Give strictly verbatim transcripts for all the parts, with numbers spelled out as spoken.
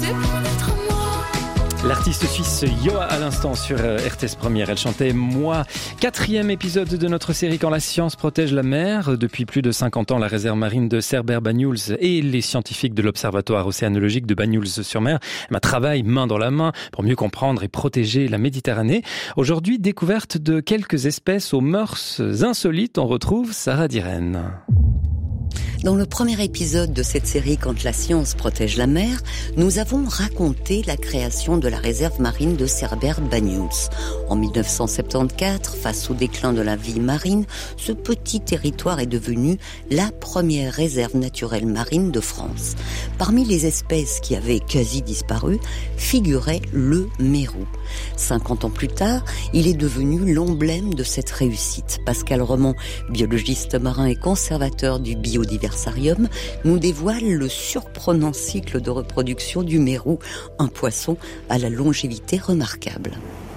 loin d'être moi. L'artiste suisse Yoa à l'instant sur R T S Première. Elle chantait Moi. Quatrième épisode de notre série Quand la science protège la mer. Depuis plus de cinquante ans, la réserve marine de Cerbère-Banyuls et les scientifiques de l'Observatoire océanologique de Banyuls-sur-Mer travaillent main dans la main pour mieux comprendre et protéger la Méditerranée. Aujourd'hui, découverte de quelques espèces aux mœurs insolites. On retrouve Sarah Dirène. Dans le premier épisode de cette série Quand la science protège la mer, nous avons raconté la création de la réserve marine de Cerbère-Banyuls. En dix-neuf cent soixante-quatorze, face au déclin de la vie marine, ce petit territoire est devenu la première réserve naturelle marine de France. Parmi les espèces qui avaient quasi disparu, figurait le mérou. cinquante ans plus tard, il est devenu l'emblème de cette réussite. Pascal Roman, biologiste marin et conservateur du biodiversité, nous dévoile le surprenant cycle de reproduction du mérou, un poisson à la longévité remarquable.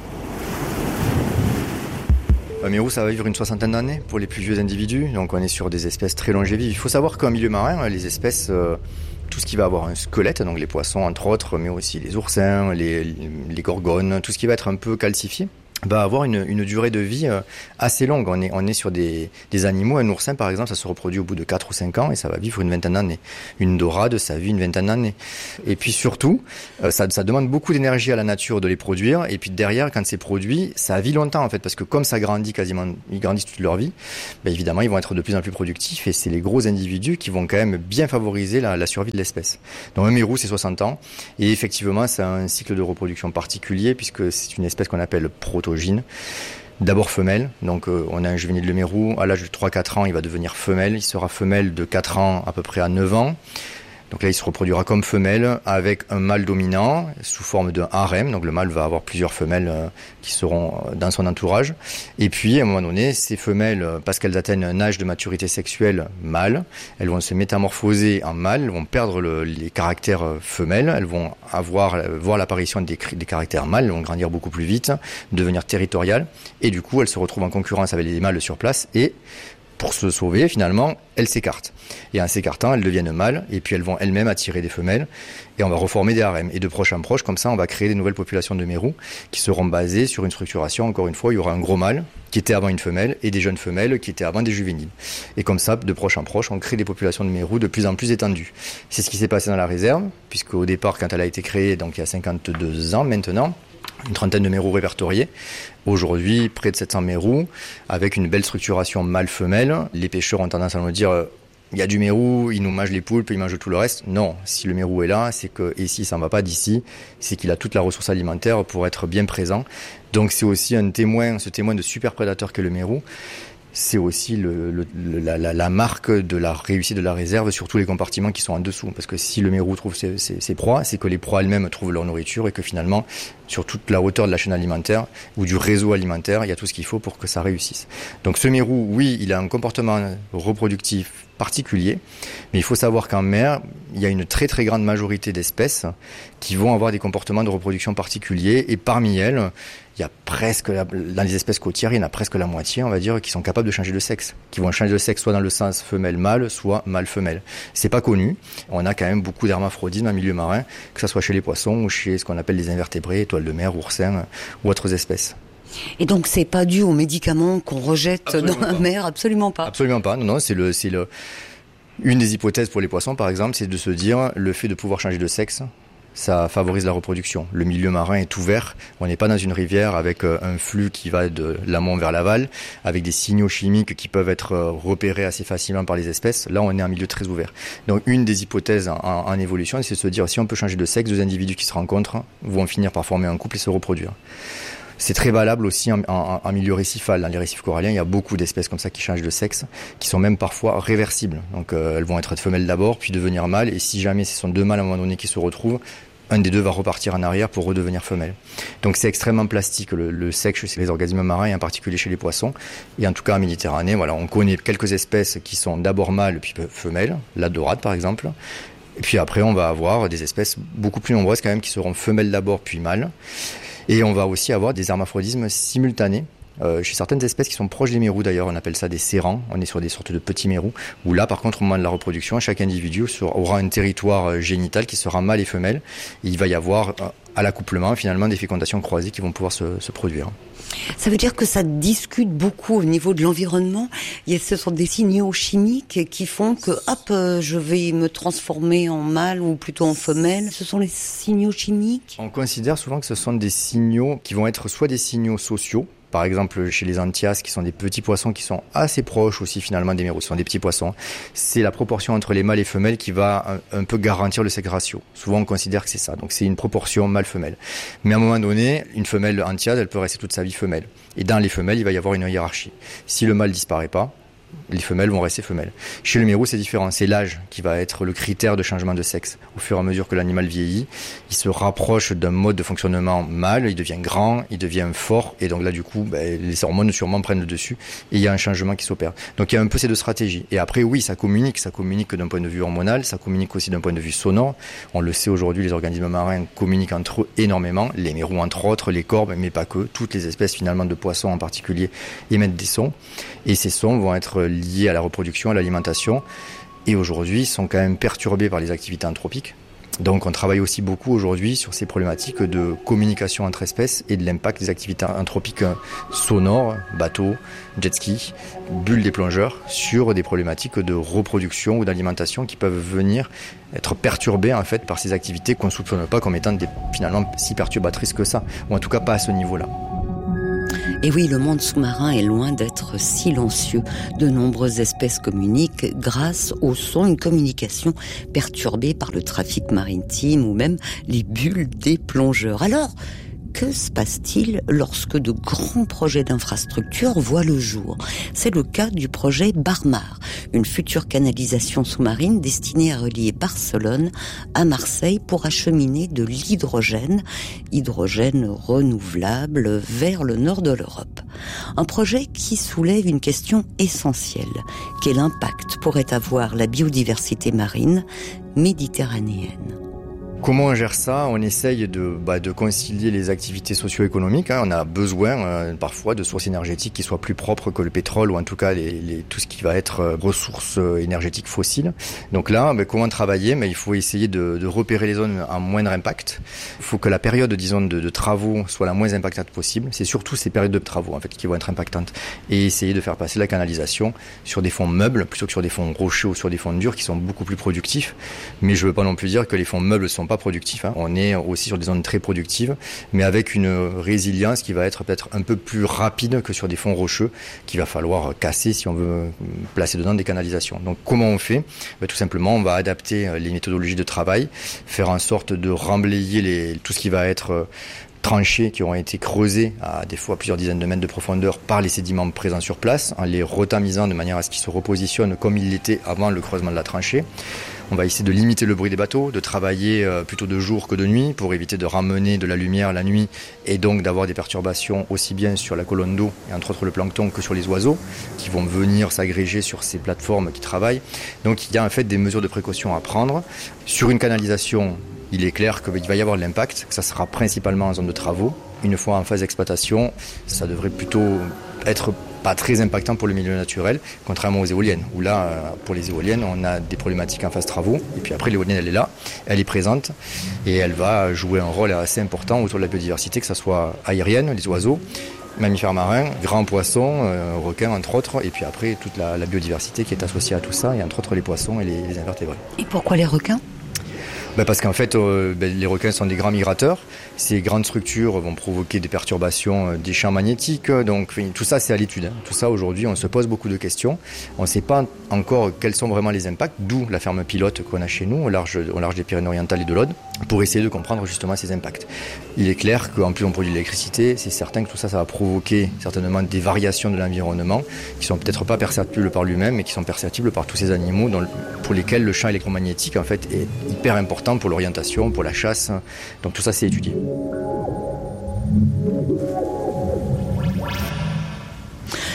Un mérou, ça va vivre une soixantaine d'années pour les plus vieux individus, donc on est sur des espèces très longévives. Il faut savoir qu'en milieu marin, les espèces, euh, tout ce qui va avoir un squelette, donc les poissons entre autres, mais aussi les oursins, les, les gorgones, tout ce qui va être un peu calcifié, va avoir une, une durée de vie assez longue. On est, on est sur des, des animaux. Un oursin, par exemple, ça se reproduit au bout de quatre ou cinq ans et ça va vivre une vingtaine d'années. Une dorade, ça vit une vingtaine d'années. Et puis surtout, ça, ça demande beaucoup d'énergie à la nature de les produire. Et puis derrière, quand c'est produit, ça vit longtemps en fait, parce que comme ça grandit quasiment, ils grandissent toute leur vie, ben évidemment, ils vont être de plus en plus productifs et c'est les gros individus qui vont quand même bien favoriser la, la survie de l'espèce. Donc un mérou, c'est soixante ans et effectivement, c'est un cycle de reproduction particulier puisque c'est une espèce qu'on appelle proto D'abord femelle, donc euh, on a un juvénile de mérou, à l'âge de trois à quatre ans il va devenir femelle, il sera femelle de quatre ans à peu près à neuf ans. Donc là, il se reproduira comme femelle avec un mâle dominant sous forme d'un harem. Donc le mâle va avoir plusieurs femelles euh, qui seront dans son entourage. Et puis, à un moment donné, ces femelles, parce qu'elles atteignent un âge de maturité sexuelle mâle, elles vont se métamorphoser en mâle, elles vont perdre le, les caractères femelles, elles vont avoir voir l'apparition des, des caractères mâles, elles vont grandir beaucoup plus vite, devenir territoriales. Et du coup, elles se retrouvent en concurrence avec les mâles sur place et pour se sauver, finalement, elles s'écartent. Et en s'écartant, elles deviennent mâles, et puis elles vont elles-mêmes attirer des femelles, et on va reformer des harems. Et de proche en proche, comme ça, on va créer des nouvelles populations de mérous, qui seront basées sur une structuration, encore une fois, il y aura un gros mâle, qui était avant une femelle, et des jeunes femelles, qui étaient avant des juvéniles. Et comme ça, de proche en proche, on crée des populations de mérous de plus en plus étendues. C'est ce qui s'est passé dans la réserve, puisque au départ, quand elle a été créée, donc il y a cinquante-deux ans maintenant, une trentaine de mérous répertoriés. Aujourd'hui, près de sept cents mérous, avec une belle structuration mâle-femelle. Les pêcheurs ont tendance à nous dire il y a du mérou, il nous mange les poulpes, il mange tout le reste. Non, si le mérou est là, c'est que, et s'il s'en va pas d'ici, c'est qu'il a toute la ressource alimentaire pour être bien présent. Donc c'est aussi un témoin, ce témoin de super prédateur qu'est le mérou. C'est aussi le, le, la, la, la marque de la réussite de la réserve sur tous les compartiments qui sont en dessous. Parce que si le mérou trouve ses, ses, ses proies, c'est que les proies elles-mêmes trouvent leur nourriture et que finalement, sur toute la hauteur de la chaîne alimentaire ou du réseau alimentaire, il y a tout ce qu'il faut pour que ça réussisse. Donc ce mérou, oui, il a un comportement reproductif particulier, mais il faut savoir qu'en mer, il y a une très très grande majorité d'espèces qui vont avoir des comportements de reproduction particuliers et parmi elles, il y a presque, dans les espèces côtières, il y en a presque la moitié, on va dire, qui sont capables de changer de sexe, qui vont changer de sexe soit dans le sens femelle-mâle, soit mâle-femelle. C'est pas connu. On a quand même beaucoup d'hermaphrodisme en milieu marin, que ce soit chez les poissons ou chez ce qu'on appelle les invertébrés, étoiles de mer, oursins ou autres espèces. Et donc c'est pas dû aux médicaments qu'on rejette Absolument dans la pas. mer, absolument pas. Absolument pas. Non, non, c'est le, c'est le. Une des hypothèses pour les poissons, par exemple, c'est de se dire le fait de pouvoir changer de sexe, ça favorise la reproduction. Le milieu marin est ouvert. On n'est pas dans une rivière avec un flux qui va de l'amont vers l'aval, avec des signaux chimiques qui peuvent être repérés assez facilement par les espèces. Là, on est un milieu très ouvert. Donc, une des hypothèses en, en évolution, c'est de se dire si on peut changer de sexe, deux individus qui se rencontrent vont finir par former un couple et se reproduire. C'est très valable aussi en, en, en milieu récifal. Dans les récifs coralliens, il y a beaucoup d'espèces comme ça qui changent de sexe, qui sont même parfois réversibles. Donc euh, elles vont être femelles d'abord, puis devenir mâles. Et si jamais ce sont deux mâles à un moment donné qui se retrouvent, un des deux va repartir en arrière pour redevenir femelle. Donc c'est extrêmement plastique le, le sexe chez les organismes marins et en particulier chez les poissons. Et en tout cas en Méditerranée, voilà, on connaît quelques espèces qui sont d'abord mâles puis femelles, la dorade par exemple. Et puis après on va avoir des espèces beaucoup plus nombreuses quand même qui seront femelles d'abord puis mâles. Et on va aussi avoir des hermaphrodismes simultanés Euh, chez certaines espèces qui sont proches des mérous d'ailleurs, on appelle ça des serrans, on est sur des sortes de petits mérous, où là par contre au moment de la reproduction, chaque individu aura un territoire génital qui sera mâle et femelle, et il va y avoir à l'accouplement finalement des fécondations croisées qui vont pouvoir se, se produire. Ça veut dire que ça discute beaucoup au niveau de l'environnement. Il y a, ce sont des signaux chimiques qui font que hop, je vais me transformer en mâle ou plutôt en femelle. Ce sont les signaux chimiques. On considère souvent que ce sont des signaux qui vont être soit des signaux sociaux. Par exemple, chez les anthias, qui sont des petits poissons qui sont assez proches aussi finalement des mérous, ce sont des petits poissons. C'est la proportion entre les mâles et femelles qui va un, un peu garantir le sexe ratio. Souvent, on considère que c'est ça. Donc, c'est une proportion mâle-femelle. Mais à un moment donné, une femelle anthiade, elle peut rester toute sa vie femelle. Et dans les femelles, il va y avoir une hiérarchie. Si le mâle disparaît pas, les femelles vont rester femelles. Chez le mérou, c'est différent. C'est l'âge qui va être le critère de changement de sexe. Au fur et à mesure que l'animal vieillit, il se rapproche d'un mode de fonctionnement mâle, il devient grand, il devient fort, et donc là, du coup, ben, les hormones sûrement prennent le dessus, et il y a un changement qui s'opère. Donc il y a un peu ces deux stratégies. Et après, oui, ça communique. Ça communique d'un point de vue hormonal, ça communique aussi d'un point de vue sonore. On le sait aujourd'hui, les organismes marins communiquent entre eux énormément. Les mérous, entre autres, les corbes, mais pas que. Toutes les espèces, finalement, de poissons en particulier, émettent des sons. Et ces sons vont être liés à la reproduction, à l'alimentation, et aujourd'hui sont quand même perturbés par les activités anthropiques. Donc on travaille aussi beaucoup aujourd'hui sur ces problématiques de communication entre espèces et de l'impact des activités anthropiques sonores, bateaux, jet ski, bulles des plongeurs, sur des problématiques de reproduction ou d'alimentation qui peuvent venir être perturbées en fait par ces activités qu'on ne soupçonne pas comme étant des, finalement si perturbatrices que ça, ou en tout cas pas à ce niveau-là. Et oui, le monde sous-marin est loin d'être silencieux. De nombreuses espèces communiquent grâce au son, une communication perturbée par le trafic maritime ou même les bulles des plongeurs. Alors, que se passe-t-il lorsque de grands projets d'infrastructure voient le jour? C'est le cas du projet Barmar, une future canalisation sous-marine destinée à relier Barcelone à Marseille pour acheminer de l'hydrogène, hydrogène renouvelable, vers le nord de l'Europe. Un projet qui soulève une question essentielle. Quel impact pourrait avoir la biodiversité marine méditerranéenne ? Comment on gère ça? On essaye de, bah, de concilier les activités socio-économiques. Hein. On a besoin euh, parfois de sources énergétiques qui soient plus propres que le pétrole ou en tout cas les, les, tout ce qui va être euh, ressources énergétiques fossiles. Donc là, bah, comment travailler? bah, Il faut essayer de, de repérer les zones à moindre impact. Il faut que la période, disons, de, de travaux soit la moins impactante possible. C'est surtout ces périodes de travaux en fait qui vont être impactantes. Et essayer de faire passer la canalisation sur des fonds meubles plutôt que sur des fonds rocheux ou sur des fonds durs qui sont beaucoup plus productifs. Mais je ne veux pas non plus dire que les fonds meubles sont pas productifs, hein. On est aussi sur des zones très productives, mais avec une résilience qui va être peut-être un peu plus rapide que sur des fonds rocheux qu'il va falloir casser si on veut placer dedans des canalisations. Donc comment on fait? Ben, tout simplement, on va adapter les méthodologies de travail, faire en sorte de remblayer les, tout ce qui va être tranchées qui ont été creusées à des fois plusieurs dizaines de mètres de profondeur par les sédiments présents sur place, en les retamisant de manière à ce qu'ils se repositionnent comme ils l'étaient avant le creusement de la tranchée. On va essayer de limiter le bruit des bateaux, de travailler plutôt de jour que de nuit pour éviter de ramener de la lumière la nuit et donc d'avoir des perturbations aussi bien sur la colonne d'eau et entre autres le plancton que sur les oiseaux qui vont venir s'agréger sur ces plateformes qui travaillent. Donc il y a en fait des mesures de précaution à prendre. Sur une canalisation, il est clair qu'il va y avoir de l'impact, que ça sera principalement en zone de travaux. Une fois en phase d'exploitation, ça devrait plutôt être pas très impactant pour le milieu naturel, contrairement aux éoliennes, où là, pour les éoliennes, on a des problématiques en phase travaux, et puis après l'éolienne, elle est là, elle est présente, et elle va jouer un rôle assez important autour de la biodiversité, que ce soit aérienne, les oiseaux, mammifères marins, grands poissons, euh, requins entre autres, et puis après toute la, la biodiversité qui est associée à tout ça, et entre autres les poissons et les, les invertébrés. Et pourquoi les requins ? Ben parce qu'en fait, euh, ben les requins sont des grands migrateurs. Ces grandes structures vont provoquer des perturbations des champs magnétiques. Donc tout ça, c'est à l'étude. Hein. Tout ça, aujourd'hui, on se pose beaucoup de questions. On ne sait pas encore quels sont vraiment les impacts, d'où la ferme pilote qu'on a chez nous, au large, au large des Pyrénées-Orientales et de l'Aude, pour essayer de comprendre justement ces impacts. Il est clair qu'en plus on produit de l'électricité, c'est certain que tout ça, ça va provoquer certainement des variations de l'environnement qui sont peut-être pas perceptibles par lui-même, mais qui sont perceptibles par tous ces animaux dont, pour lesquels le champ électromagnétique en fait est hyper important pour l'orientation, pour la chasse. Donc tout ça, c'est étudié.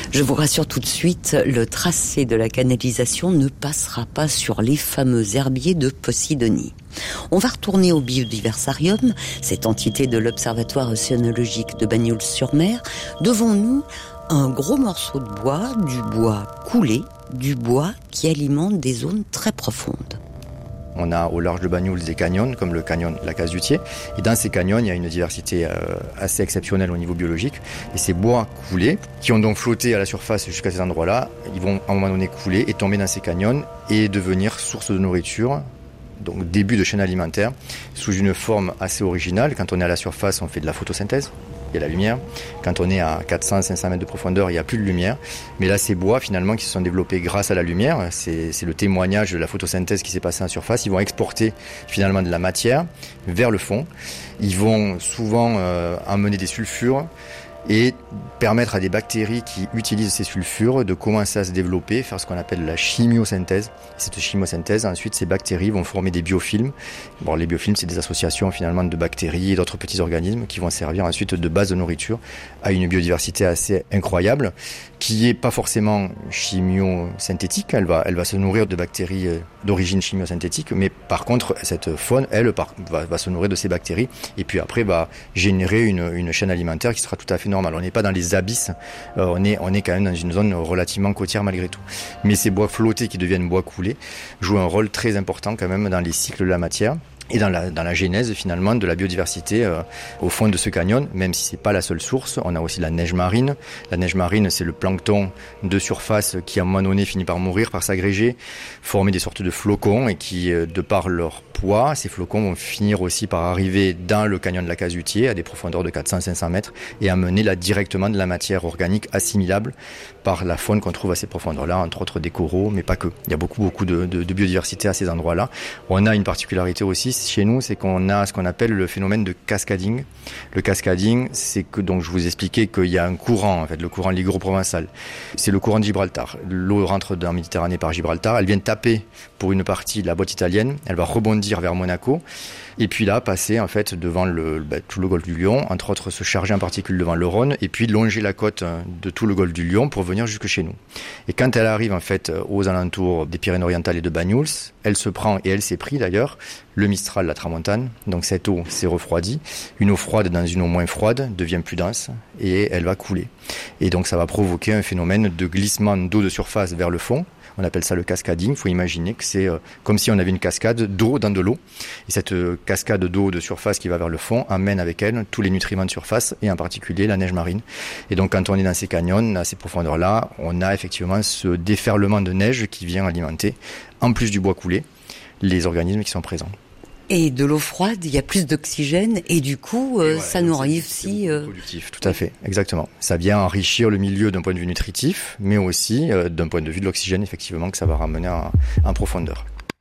Je vous rassure tout de suite, le tracé de la canalisation ne passera pas sur les fameux herbiers de Posidonie. On va retourner au biodiversarium, cette entité de l'Observatoire océanologique de Bagnols-sur-Mer. Devant nous, un gros morceau de bois, du bois coulé, du bois qui alimente des zones très profondes. On a au large de Bagnols des canyons, comme le canyon de la Case-du-Thiers. Et dans ces canyons, il y a une diversité euh, assez exceptionnelle au niveau biologique. Et ces bois coulés, qui ont donc flotté à la surface jusqu'à ces endroits-là, ils vont à un moment donné couler et tomber dans ces canyons et devenir source de nourriture. Donc début de chaîne alimentaire, sous une forme assez originale. Quand on est à la surface, on fait de la photosynthèse. Il y a la lumière. Quand on est à quatre cents à cinq cents mètres de profondeur, il n'y a plus de lumière. Mais là, ces bois, finalement, qui se sont développés grâce à la lumière, c'est, c'est le témoignage de la photosynthèse qui s'est passée en surface. Ils vont exporter finalement de la matière vers le fond. Ils vont souvent euh, emmener des sulfures et permettre à des bactéries qui utilisent ces sulfures de commencer à se développer, faire ce qu'on appelle la chimiosynthèse. Cette chimiosynthèse, ensuite, ces bactéries vont former des biofilms. Bon, les biofilms, c'est des associations finalement de bactéries et d'autres petits organismes qui vont servir ensuite de base de nourriture à une biodiversité assez incroyable, qui est pas forcément chimiosynthétique. Elle va, elle va se nourrir de bactéries d'origine chimiosynthétique, mais par contre, cette faune, elle, va, va se nourrir de ces bactéries et puis après va générer une, une chaîne alimentaire qui sera tout à fait normale. On n'est pas dans les abysses, euh, on est, on est quand même dans une zone relativement côtière malgré tout. Mais ces bois flottés qui deviennent bois coulés jouent un rôle très important quand même dans les cycles de la matière et dans la, dans la genèse finalement de la biodiversité euh, au fond de ce canyon, même si c'est pas la seule source. On a aussi la neige marine. La neige marine, c'est le plancton de surface qui à un moment donné finit par mourir, par s'agréger, former des sortes de flocons et qui, euh, de par leur poids, ces flocons vont finir aussi par arriver dans le canyon de la Case-du-Thiers à des profondeurs de quatre cents à cinq cents mètres et amener là directement de la matière organique assimilable par la faune qu'on trouve à ces profondeurs-là, entre autres des coraux, mais pas que. Il y a beaucoup beaucoup de, de, de biodiversité à ces endroits-là. On a une particularité aussi chez nous, c'est qu'on a ce qu'on appelle le phénomène de cascading. Le cascading, c'est que, donc je vous expliquais qu'il y a un courant, en fait, le courant liguro-provençal. C'est le courant de Gibraltar. L'eau rentre dans la Méditerranée par Gibraltar, elle vient taper pour une partie de la boîte italienne, elle va rebondir vers Monaco, et puis là, passer en fait devant le, bah, tout le golfe du Lion, entre autres se charger en particules devant le Rhône, et puis longer la côte de tout le golfe du Lion pour venir jusque chez nous. Et quand elle arrive en fait aux alentours des Pyrénées-Orientales et de Bagnols, elle se prend, et elle s'est pris d'ailleurs, le Mistral, la Tramontane. Donc cette eau s'est refroidie. Une eau froide dans une eau moins froide devient plus dense et elle va couler. Et donc ça va provoquer un phénomène de glissement d'eau de surface vers le fond. On appelle ça le cascading. Il faut imaginer que c'est euh, comme si on avait une cascade d'eau dans de l'eau. Et cette euh, cascade d'eau de surface qui va vers le fond amène avec elle tous les nutriments de surface et en particulier la neige marine. Et donc quand on est dans ces canyons, à ces profondeurs-là, on a effectivement ce déferlement de neige qui vient alimenter, en plus du bois coulé, les organismes qui sont présents. Et de l'eau froide, il y a plus d'oxygène et du coup, euh, et ouais, ça nourrit aussi... Euh... productif, tout à fait, exactement. Ça vient enrichir le milieu d'un point de vue nutritif, mais aussi euh, d'un point de vue de l'oxygène, effectivement, que ça va ramener en, en profondeur.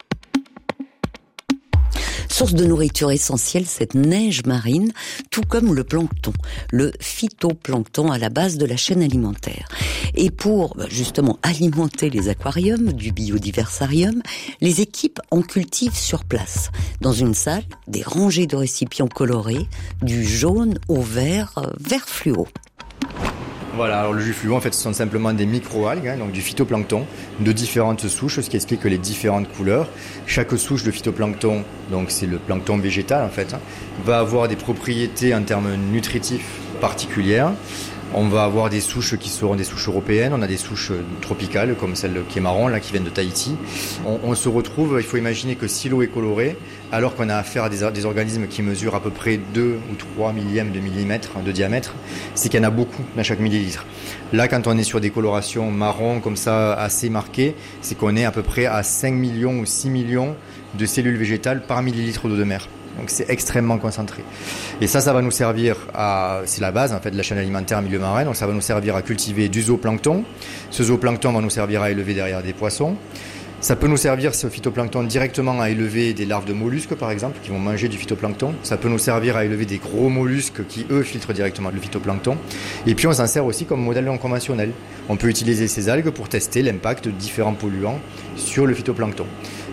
Source de nourriture essentielle, cette neige marine, tout comme le plancton, le phytoplancton à la base de la chaîne alimentaire. Et pour justement alimenter les aquariums du biodiversarium, les équipes en cultivent sur place. Dans une salle, des rangées de récipients colorés, du jaune au vert, vert fluo. Voilà, alors le jus fluo, en fait, ce sont simplement des micro-algues, hein, donc du phytoplancton, de différentes souches, ce qui explique les différentes couleurs. Chaque souche de phytoplancton, donc c'est le plancton végétal en fait, hein, va avoir des propriétés en termes nutritifs particulières. On va avoir des souches qui seront des souches européennes, on a des souches tropicales comme celle qui est marron, là, qui viennent de Tahiti. On, on se retrouve, il faut imaginer que si l'eau est colorée, alors qu'on a affaire à des, des organismes qui mesurent à peu près deux ou trois millièmes de millimètre de diamètre, c'est qu'il y en a beaucoup dans chaque millilitre. Là, quand on est sur des colorations marron comme ça, assez marquées, c'est qu'on est à peu près à cinq millions ou six millions de cellules végétales par millilitre d'eau de mer. Donc c'est extrêmement concentré. Et ça, ça va nous servir à... C'est la base en fait de la chaîne alimentaire en milieu marin. Donc ça va nous servir à cultiver du zooplancton. Ce zooplancton va nous servir à élever derrière des poissons. Ça peut nous servir, ce phytoplancton, directement à élever des larves de mollusques, par exemple, qui vont manger du phytoplancton. Ça peut nous servir à élever des gros mollusques qui, eux, filtrent directement le phytoplancton. Et puis on s'en sert aussi comme modèle non conventionnel. On peut utiliser ces algues pour tester l'impact de différents polluants sur le phytoplancton.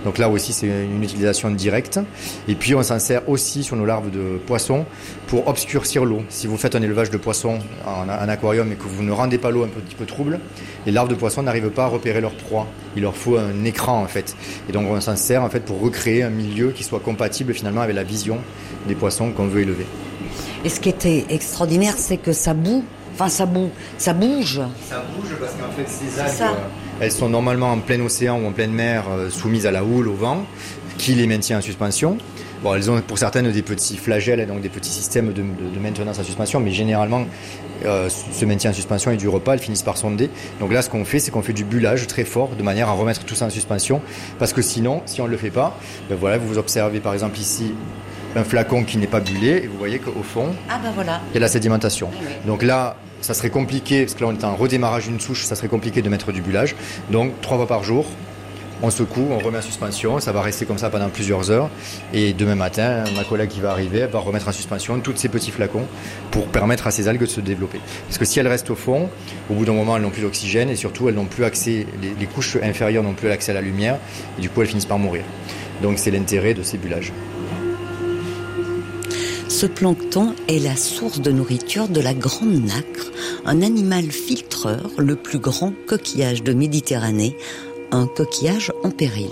Donc là aussi, c'est une utilisation directe. Et puis, on s'en sert aussi sur nos larves de poissons pour obscurcir l'eau. Si vous faites un élevage de poissons en, en aquarium et que vous ne rendez pas l'eau un petit peu trouble, les larves de poissons n'arrivent pas à repérer leur proie. Il leur faut un écran, en fait. Et donc, on s'en sert, en fait, pour recréer un milieu qui soit compatible, finalement, avec la vision des poissons qu'on veut élever. Et ce qui était extraordinaire, c'est que ça boue. Enfin, ça bouge. Ça bouge. Ça bouge parce qu'en fait, ces algues, euh, elles sont normalement en plein océan ou en pleine mer, euh, soumises à la houle, au vent, qui les maintient en suspension. Bon, elles ont pour certaines des petits flagelles et donc des petits systèmes de, de, de maintenance en suspension, mais généralement, euh, ce maintien en suspension ne dure pas, elles finissent par sonder. Donc là, ce qu'on fait, c'est qu'on fait du bullage très fort, de manière à remettre tout ça en suspension, parce que sinon, si on ne le fait pas, ben voilà, vous observez par exemple ici un flacon qui n'est pas bullé, et vous voyez qu'au fond, ah ben voilà. il y a la sédimentation. Oui, oui. Donc là, ça serait compliqué, parce que là on est en redémarrage d'une souche, ça serait compliqué de mettre du bullage. Donc trois fois par jour, on secoue, on remet en suspension, ça va rester comme ça pendant plusieurs heures. Et demain matin, ma collègue qui va arriver, elle va remettre en suspension tous ces petits flacons pour permettre à ces algues de se développer. Parce que si elles restent au fond, au bout d'un moment, elles n'ont plus d'oxygène et surtout, elles n'ont plus accès, les, les couches inférieures n'ont plus accès à la lumière et du coup, elles finissent par mourir. Donc c'est l'intérêt de ces bullages. Ce plancton est la source de nourriture de la grande nacre, un animal filtreur, le plus grand coquillage de Méditerranée, un coquillage en péril.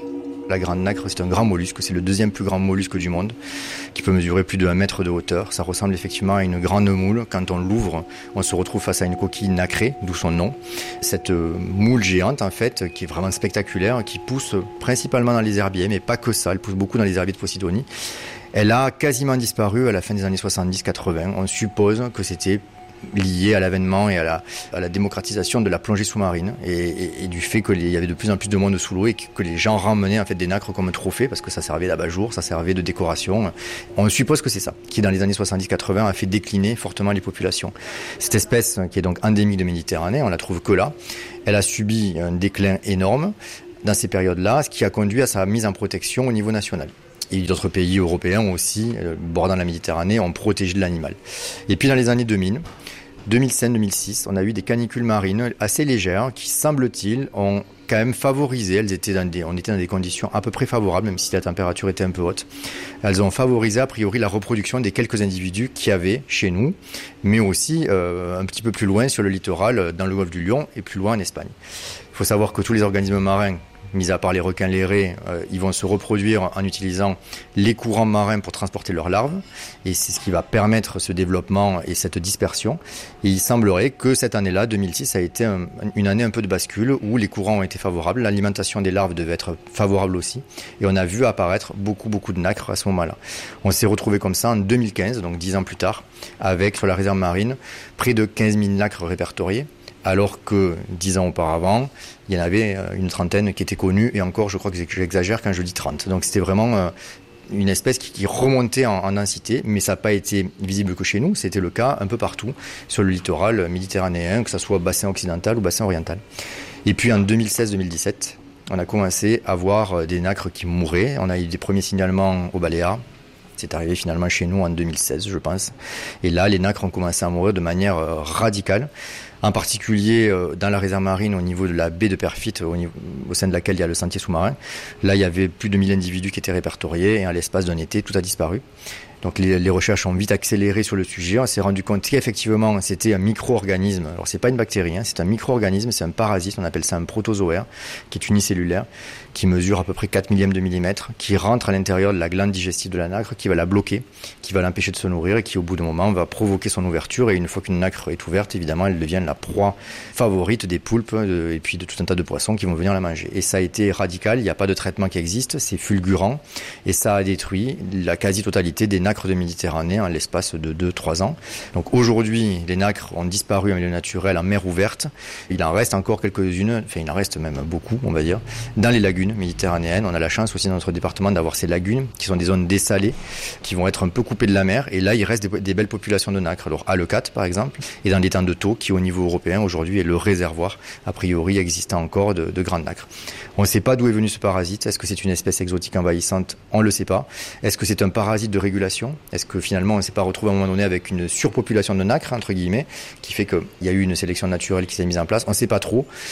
La grande nacre, c'est un grand mollusque, c'est le deuxième plus grand mollusque du monde, qui peut mesurer plus de un mètre de hauteur. Ça ressemble effectivement à une grande moule. Quand on l'ouvre, on se retrouve face à une coquille nacrée, d'où son nom. Cette moule géante, en fait, qui est vraiment spectaculaire, qui pousse principalement dans les herbiers, mais pas que ça, elle pousse beaucoup dans les herbiers de Posidonie. Elle a quasiment disparu à la fin des années soixante-dix quatre-vingts. On suppose que c'était lié à l'avènement et à la, à la démocratisation de la plongée sous-marine et, et, et du fait qu'il y avait de plus en plus de monde sous l'eau et que, que les gens ramenaient en fait des nacres comme un trophée parce que ça servait d'abat-jour, ça servait de décoration. On suppose que c'est ça qui, dans les années soixante-dix quatre-vingts, a fait décliner fortement les populations. Cette espèce, qui est donc endémique de Méditerranée, on la trouve que là, elle a subi un déclin énorme dans ces périodes-là, ce qui a conduit à sa mise en protection au niveau national. Et d'autres pays européens aussi, euh, bordant la Méditerranée, ont protégé de l'animal. Et puis dans les années deux mille, deux mille cinq deux mille six, on a eu des canicules marines assez légères qui, semble-t-il, ont quand même favorisé, elles étaient dans des, on était dans des conditions à peu près favorables, même si la température était un peu haute. Elles ont favorisé a priori la reproduction des quelques individus qu'il y avait chez nous, mais aussi euh, un petit peu plus loin sur le littoral, dans le golfe du Lion et plus loin en Espagne. Il faut savoir que tous les organismes marins, mis à part les requins lérés, euh, ils vont se reproduire en utilisant les courants marins pour transporter leurs larves. Et c'est ce qui va permettre ce développement et cette dispersion. Et il semblerait que cette année-là, deux mille six, a été un, une année un peu de bascule où les courants ont été favorables. L'alimentation des larves devait être favorable aussi. Et on a vu apparaître beaucoup, beaucoup de nacres à ce moment-là. On s'est retrouvé comme ça en deux mille quinze, donc dix ans plus tard, avec sur la réserve marine près de quinze mille nacres répertoriés. Alors que dix ans auparavant, il y en avait une trentaine qui étaient connues, et encore, je crois que j'exagère quand je dis trente. Donc c'était vraiment une espèce qui, qui remontait en, en densité, mais ça n'a pas été visible que chez nous, c'était le cas un peu partout sur le littoral méditerranéen, que ce soit bassin occidental ou bassin oriental. Et puis en deux mille seize deux mille dix-sept, on a commencé à voir des nacres qui mouraient, on a eu des premiers signalements aux Baléares. C'est arrivé finalement chez nous en deux mille seize, je pense. Et là, les nacres ont commencé à mourir de manière euh, radicale. En particulier euh, dans la réserve marine au niveau de la baie de Perfit, au, niveau, au sein de laquelle il y a le sentier sous-marin. Là, il y avait plus de mille individus qui étaient répertoriés et à l'espace d'un été, tout a disparu. Donc les, les recherches ont vite accéléré sur le sujet. On s'est rendu compte qu'effectivement, c'était un micro-organisme. Alors c'est pas une bactérie, hein, c'est un micro-organisme, c'est un parasite, on appelle ça un protozoaire, qui est unicellulaire, qui mesure à peu près quatre millièmes de millimètre, qui rentre à l'intérieur de la glande digestive de la nacre, qui va la bloquer, qui va l'empêcher de se nourrir et qui au bout d'un moment va provoquer son ouverture. Et une fois qu'une nacre est ouverte, évidemment, elle devient la proie favorite des poulpes de, et puis de tout un tas de poissons qui vont venir la manger. Et ça a été radical, il n'y a pas de traitement qui existe, c'est fulgurant et ça a détruit la quasi-totalité des nacres de Méditerranée en l'espace de deux à trois ans. Donc aujourd'hui, les nacres ont disparu en milieu naturel, en mer ouverte. Il en reste encore quelques-unes, enfin il en reste même beaucoup, on va dire, dans les lagunes méditerranéennes. On a la chance aussi dans notre département d'avoir ces lagunes qui sont des zones dessalées, qui vont être un peu coupées de la mer. Et là, il reste des, des belles populations de nacres. Alors à Leucate, par exemple, et dans l'étang de Thau, qui au niveau européen aujourd'hui est le réservoir, a priori existant encore, de, de grandes nacres. On ne sait pas d'où est venu ce parasite. Est-ce que c'est une espèce exotique envahissante? On ne le sait pas. Est-ce que c'est un parasite de régulation? Est-ce que finalement on ne s'est pas retrouvé à un moment donné avec une surpopulation de nacres, entre guillemets, qui fait qu'il y a eu une sélection naturelle qui s'est mise en place? On ne sait pas trop.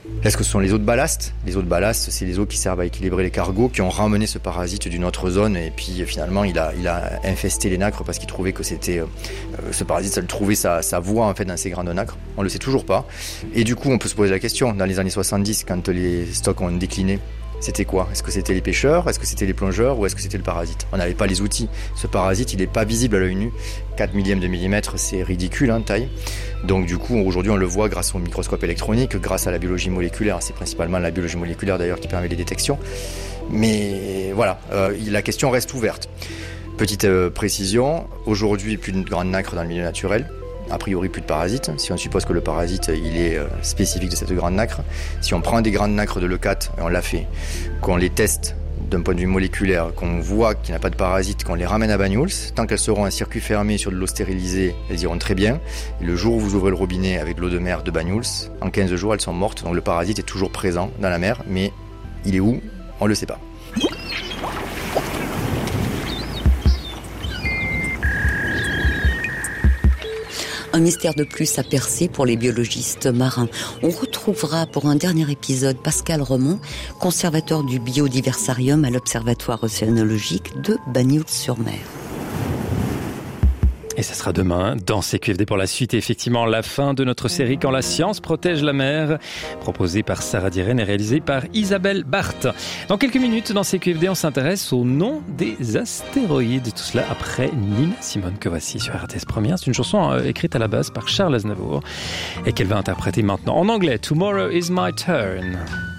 Est-ce que ce sont les eaux de ballast ? Les eaux de ballast, c'est les eaux qui servent à équilibrer les cargos, qui ont ramené ce parasite d'une autre zone, et puis finalement il a, il a infesté les nacres parce qu'il trouvait que c'était euh, ce parasite, ça le trouvait sa, sa voie en fait dans ces grains de nacre. On le sait toujours pas. Et du coup, on peut se poser la question, dans les années soixante-dix, quand les stocks ont décliné, c'était quoi ? Est-ce que c'était les pêcheurs ? Est-ce que c'était les plongeurs ? Ou est-ce que c'était le parasite ? On n'avait pas les outils. Ce parasite, il n'est pas visible à l'œil nu. quatre millièmes de millimètre, c'est ridicule en taille. Donc du coup, aujourd'hui, on le voit grâce au microscope électronique, grâce à la biologie moléculaire. C'est principalement la biologie moléculaire d'ailleurs qui permet les détections. Mais voilà, euh, la question reste ouverte. Petite euh, précision, aujourd'hui, plus de grandes nacres dans le milieu naturel. A priori, plus de parasites. Si on suppose que le parasite, il est euh, spécifique de cette grande nacre, si on prend des grandes nacres de leucate, et on l'a fait, qu'on les teste d'un point de vue moléculaire, qu'on voit qu'il n'y a pas de parasites, qu'on les ramène à Banyuls, tant qu'elles seront en circuit fermé sur de l'eau stérilisée, elles iront très bien. Et le jour où vous ouvrez le robinet avec de l'eau de mer de Banyuls, en quinze jours, elles sont mortes. Donc le parasite est toujours présent dans la mer, mais il est où ? On ne le sait pas. Un mystère de plus à percer pour les biologistes marins. On retrouvera pour un dernier épisode Pascal Remond, conservateur du biodiversarium à l'Observatoire océanologique de Banyuls-sur-Mer. Et ça sera demain dans C Q F D pour la suite. Et effectivement, la fin de notre série Quand la science protège la mer, proposée par Sarah Diren et réalisée par Isabelle Barthes. Dans quelques minutes, dans C Q F D, on s'intéresse au nom des astéroïdes. Tout cela après Nina Simone, que voici sur R T S Première. C'est une chanson écrite à la base par Charles Aznavour et qu'elle va interpréter maintenant en anglais. Tomorrow is my turn.